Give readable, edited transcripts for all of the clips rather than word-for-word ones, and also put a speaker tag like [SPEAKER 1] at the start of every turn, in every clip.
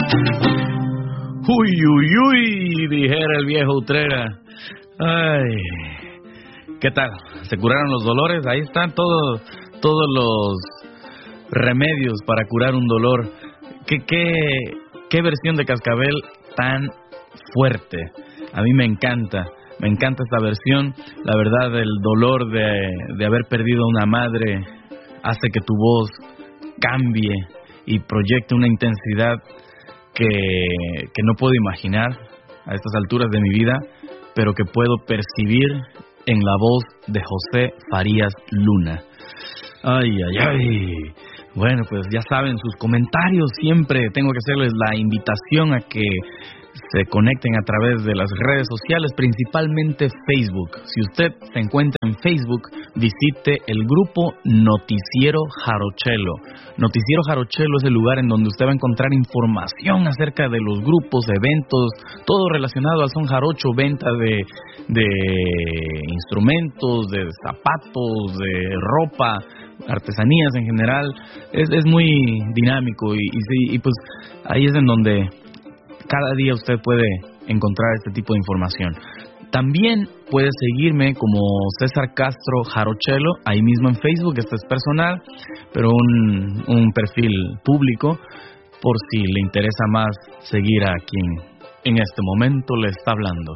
[SPEAKER 1] Uy, uy, uy, dijera el viejo Utrera. Ay, ¿qué tal? ¿Se curaron los dolores? Ahí están todos los remedios para curar un dolor. ¿Qué versión de Cascabel tan fuerte? A mí me encanta esta versión. La verdad, el dolor de haber perdido a una madre hace que tu voz cambie y proyecte una intensidad que no puedo imaginar a estas alturas de mi vida, pero que puedo percibir en la voz de José Farías Luna. Ay, ay, ay. Bueno, pues ya saben, sus comentarios siempre tengo que hacerles la invitación a que se conecten a través de las redes sociales, principalmente Facebook. Si usted se encuentra en Facebook, visite el grupo Noticiero Jarochelo. Noticiero Jarochelo es el lugar en donde usted va a encontrar información acerca de los grupos, eventos, todo relacionado al son jarocho, venta de instrumentos, de zapatos, de ropa, artesanías en general. Es muy dinámico y pues ahí es en donde cada día usted puede encontrar este tipo de información. También puede seguirme como César Castro Jarochelo, ahí mismo en Facebook. Este es personal, pero un perfil público, por si le interesa más seguir a quien en este momento le está hablando.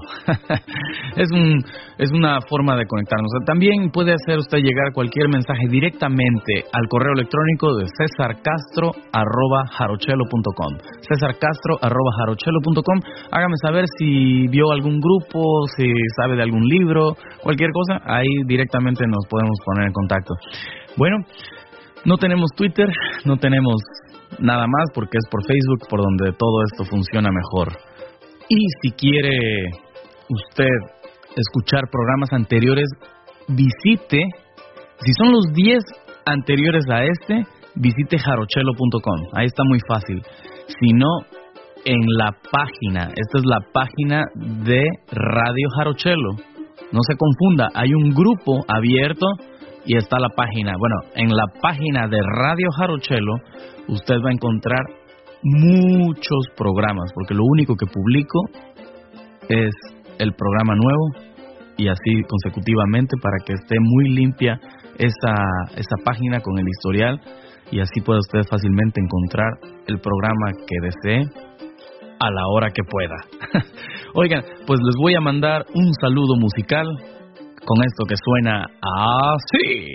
[SPEAKER 1] Es una forma de conectarnos. También puede hacer usted llegar cualquier mensaje directamente al correo electrónico de cesarcastro@jarochelo.com. cesarcastro@jarochelo.com. Hágame saber si vio algún grupo, si sabe de algún libro, cualquier cosa, ahí directamente nos podemos poner en contacto. Bueno, no tenemos Twitter, no tenemos nada más porque es por Facebook por donde todo esto funciona mejor. Y si quiere usted escuchar programas anteriores, visite, si son los 10 anteriores a este, visite jarochelo.com. Ahí está muy fácil. Si no, en la página, esta es la página de Radio Jarochelo. No se confunda, hay un grupo abierto y está la página. Bueno, en la página de Radio Jarochelo usted va a encontrar muchos programas, porque lo único que publico es el programa nuevo y así consecutivamente para que esté muy limpia esa página con el historial y así pueda usted fácilmente encontrar el programa que desee a la hora que pueda. Oigan, pues les voy a mandar un saludo musical con esto que suena así.